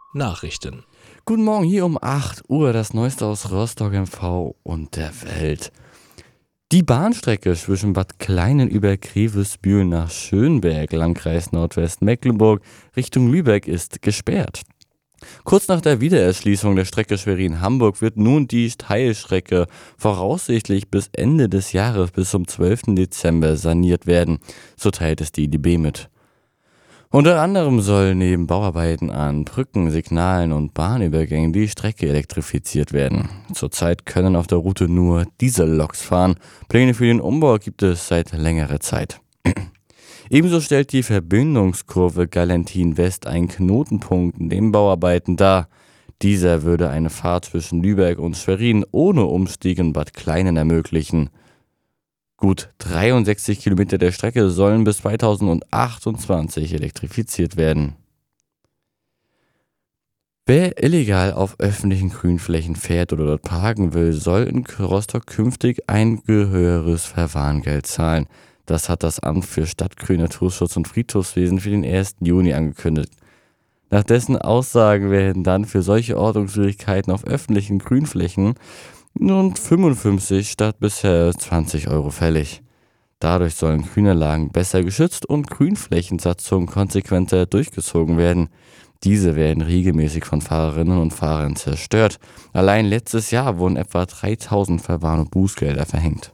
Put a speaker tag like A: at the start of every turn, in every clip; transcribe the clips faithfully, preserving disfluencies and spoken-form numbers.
A: Nachrichten.
B: Guten Morgen, hier um acht Uhr das Neueste aus Rostock M V und der Welt. Die Bahnstrecke zwischen Bad Kleinen über Grevesbühl nach Schönberg, Landkreis Nordwestmecklenburg, Richtung Lübeck ist gesperrt. Kurz nach der Wiedererschließung der Strecke Schwerin-Hamburg wird nun die Teilstrecke voraussichtlich bis Ende des Jahres bis zum zwölften Dezember saniert werden, so teilt es die I D B mit. Unter anderem soll neben Bauarbeiten an Brücken, Signalen und Bahnübergängen die Strecke elektrifiziert werden. Zurzeit können auf der Route nur Dieselloks fahren. Pläne für den Umbau gibt es seit längerer Zeit. Ebenso stellt die Verbindungskurve Galentin West einen Knotenpunkt in den Bauarbeiten dar. Dieser würde eine Fahrt zwischen Lübeck und Schwerin ohne Umstieg in Bad Kleinen ermöglichen. Gut dreiundsechzig Kilometer der Strecke sollen bis zweitausendachtundzwanzig elektrifiziert werden. Wer illegal auf öffentlichen Grünflächen fährt oder dort parken will, soll in Rostock künftig ein höheres Verwarngeld zahlen. Das hat das Amt für Stadtgrün, Naturschutz und Friedhofswesen für den ersten Juni angekündigt. Nach dessen Aussagen werden dann für solche Ordnungswidrigkeiten auf öffentlichen Grünflächen rund fünfundfünfzig statt bisher zwanzig Euro fällig. Dadurch sollen Grünanlagen besser geschützt und Grünflächensatzungen konsequenter durchgezogen werden. Diese werden regelmäßig von Fahrerinnen und Fahrern zerstört. Allein letztes Jahr wurden etwa dreitausend Verwarn- und Bußgelder verhängt.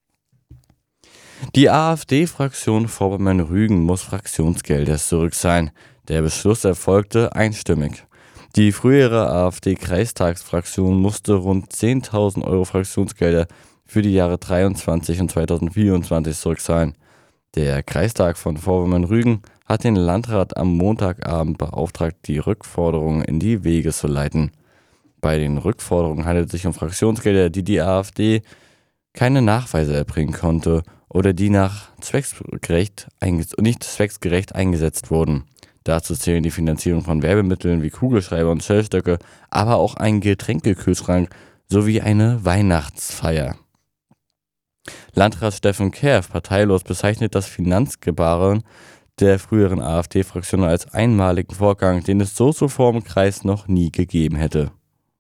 B: Die AfD-Fraktion Vorpommern-Rügen muss Fraktionsgelder zurück sein. Der Beschluss erfolgte einstimmig. Die frühere AfD-Kreistagsfraktion musste rund zehntausend Euro Fraktionsgelder für die Jahre dreiundzwanzig und zweitausendvierundzwanzig zurückzahlen. Der Kreistag von Vorpommern-Rügen hat den Landrat am Montagabend beauftragt, die Rückforderungen in die Wege zu leiten. Bei den Rückforderungen handelt es sich um Fraktionsgelder, die die AfD keine Nachweise erbringen konnte oder die nach zwecksgerecht einges- nicht zwecksgerecht eingesetzt wurden. Dazu zählen die Finanzierung von Werbemitteln wie Kugelschreiber und Schellstöcke, aber auch ein Getränkekühlschrank sowie eine Weihnachtsfeier. Landrat Steffen Kerf, parteilos, bezeichnet das Finanzgebaren der früheren AfD-Fraktion als einmaligen Vorgang, den es so zuvor im Kreis noch nie gegeben hätte.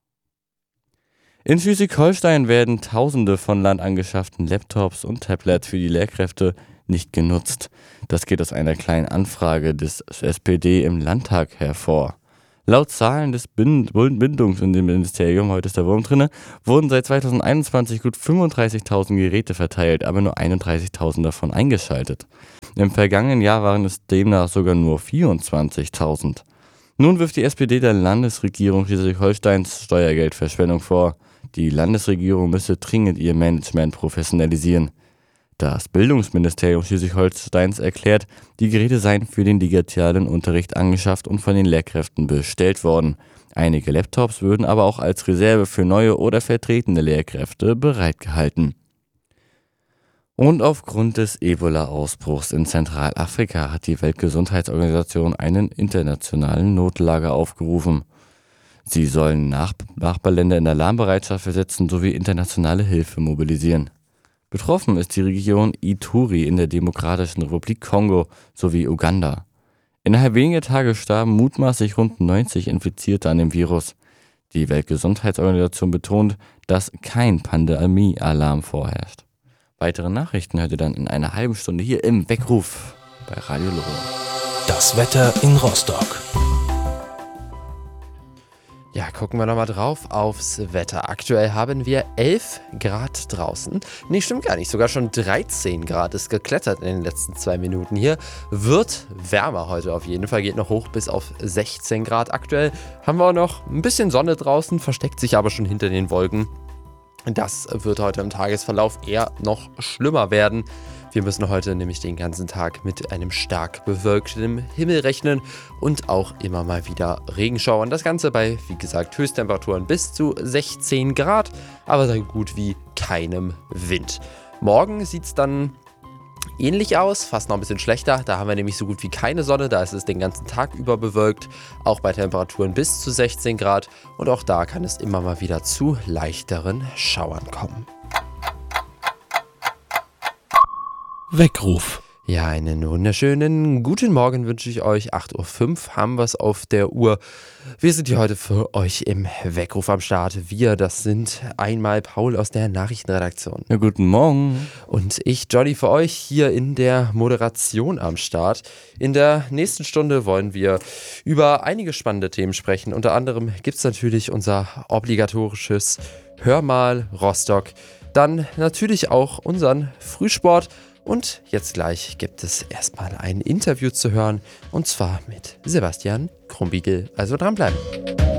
B: In Schleswig-Holstein werden Tausende von landangeschafften Laptops und Tablets für die Lehrkräfte nicht genutzt. Das geht aus einer kleinen Anfrage des S P D im Landtag hervor. Laut Zahlen des Bind- Bindungs- in dem Ministerium, heute ist der Wurm drin, wurden seit zweitausendeinundzwanzig gut fünfunddreißigtausend Geräte verteilt, aber nur einunddreißigtausend davon eingeschaltet. Im vergangenen Jahr waren es demnach sogar nur vierundzwanzigtausend. Nun wirft die S P D der Landesregierung Schleswig-Holsteins Steuergeldverschwendung vor. Die Landesregierung müsse dringend ihr Management professionalisieren. Das Bildungsministerium Schleswig-Holsteins erklärt, die Geräte seien für den digitalen Unterricht angeschafft und von den Lehrkräften bestellt worden. Einige Laptops würden aber auch als Reserve für neue oder vertretene Lehrkräfte bereitgehalten. Und aufgrund des Ebola-Ausbruchs in Zentralafrika hat die Weltgesundheitsorganisation einen internationalen Notlager aufgerufen. Sie sollen Nach- Nachbarländer in Alarmbereitschaft versetzen sowie internationale Hilfe mobilisieren. Betroffen ist die Region Ituri in der Demokratischen Republik Kongo sowie Uganda. Innerhalb weniger Tage starben mutmaßlich rund neunzig Infizierte an dem Virus. Die Weltgesundheitsorganisation betont, dass kein Pandemie-Alarm vorherrscht. Weitere Nachrichten hört ihr dann in einer halben Stunde hier im Weckruf bei Radio Loro.
A: Das Wetter in Rostock.
C: Ja, gucken wir nochmal drauf aufs Wetter. Aktuell haben wir elf Grad draußen. Nee, stimmt gar nicht. Sogar schon dreizehn Grad ist geklettert in den letzten zwei Minuten hier. Wird wärmer heute auf jeden Fall. Geht noch hoch bis auf sechzehn Grad. Aktuell haben wir auch noch ein bisschen Sonne draußen, versteckt sich aber schon hinter den Wolken. Das wird heute im Tagesverlauf eher noch schlimmer werden. Wir müssen heute nämlich den ganzen Tag mit einem stark bewölkten Himmel rechnen und auch immer mal wieder Regenschauern. Das Ganze bei, wie gesagt, Höchsttemperaturen bis zu sechzehn Grad, aber so gut wie keinem Wind. Morgen sieht es dann ähnlich aus, fast noch ein bisschen schlechter. Da haben wir nämlich so gut wie keine Sonne, da ist es den ganzen Tag über bewölkt, auch bei Temperaturen bis zu sechzehn Grad. Und auch da kann es immer mal wieder zu leichteren Schauern kommen.
A: Weckruf.
C: Ja, einen wunderschönen guten Morgen wünsche ich euch. acht Uhr fünf haben wir es auf der Uhr. Wir sind hier heute für euch im Weckruf am Start. Wir, das sind einmal Paul aus der Nachrichtenredaktion.
B: Ja, guten Morgen.
C: Und ich, Johnny, für euch hier in der Moderation am Start. In der nächsten Stunde wollen wir über einige spannende Themen sprechen. Unter anderem gibt es natürlich unser obligatorisches Hör mal Rostock. Dann natürlich auch unseren Frühsport. Und jetzt gleich gibt es erstmal ein Interview zu hören, und zwar mit Sebastian Krumbiegel. Also dranbleiben.